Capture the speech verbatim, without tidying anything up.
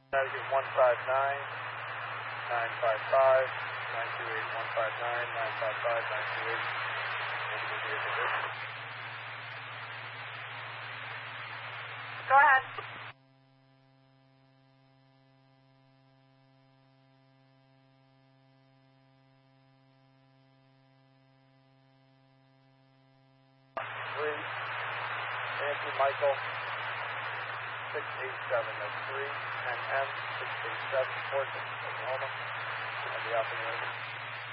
Connecticut one five nine, nine five five, nine two eight, one five nine, nine five five, nine two eight. Go ahead. Three, Nancy Michael, six eight seven, that's three, and M, six eight seven, Portsmouth, Oklahoma, and the operator.